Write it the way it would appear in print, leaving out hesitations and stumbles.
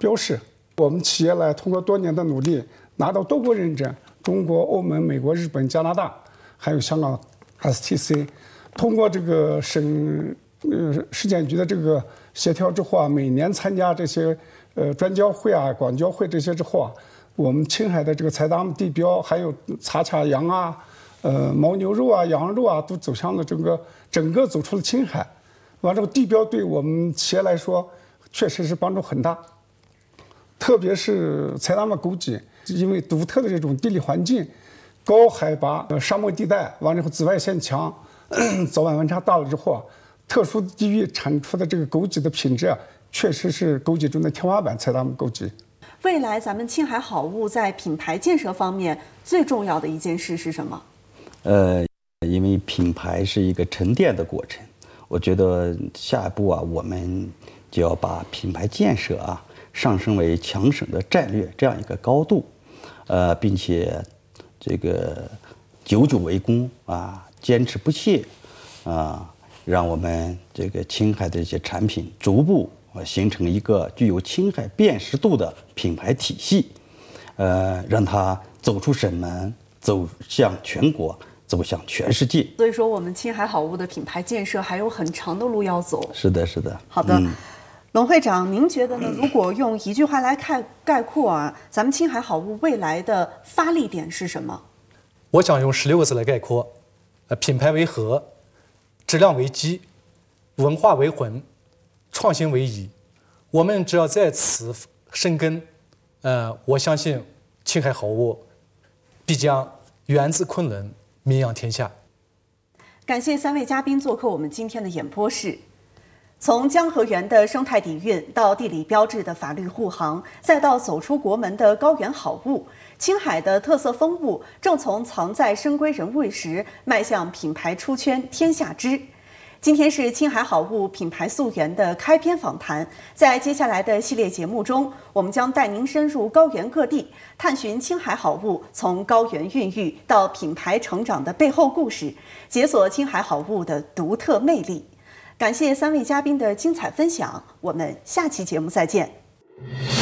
标识。我们企业呢，通过多年的努力，拿到多国认证，中国、欧盟、美国、日本、加拿大，还有香港 STC， 通过这个市检局的这个协调之后啊，每年参加这些专交会啊、广交会这些之后啊，我们青海的这个菜单地标，还有茶卡羊啊、牦牛肉啊、羊肉啊，都走向了整个走出了青海。完之后，地标对我们企业来说，确实是帮助很大。特别是菜单的枸杞，因为独特的这种地理环境，高海拔沙漠地带，完之后紫外线强，早晚温差大了之后啊，特殊地域产出的这个枸杞的品质啊，确实是枸杞中的天花板。菜单枸杞。 未来咱们青海好物在品牌建设方面最重要的一件事是什么？ 因为品牌是一个沉淀的过程，我觉得下一步啊，我们就要把品牌建设啊上升为强省的战略这样一个高度，并且这个久久为功啊，坚持不懈啊，让我们这个青海的这些产品逐步形成一个具有青海辨识度的品牌体系，让它走出省门，走向全国，走向全世界。 所以说，我们青海好物的品牌建设还有很长的路要走。 是的，是的。 好的。龙会长，您觉得呢？如果用一句话来概括啊，咱们青海好物未来的发力点是什么？ 我想用16个字来概括：品牌为核，质量为基，文化为魂，创新为仪。我们只要在此生根，我相信青海好物必将源自昆仑，名扬天下。 感谢3位嘉宾做客我们今天的演播室。从江河源的生态底蕴到地理标志的法律护航，再到走出国门的高原好物，青海的特色风物正从藏在深闺人物时迈向品牌出圈天下知。今天是青海好物品牌溯源的开篇访谈，在接下来的系列节目中，我们将带您深入高原各地，探寻青海好物从高原孕育到品牌成长的背后故事，解锁青海好物的独特魅力。感谢3位嘉宾的精彩分享，我们下期节目再见。